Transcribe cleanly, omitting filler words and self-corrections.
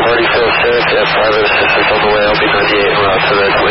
Hardy 06 at 506 on the way. I'll be 98 route to the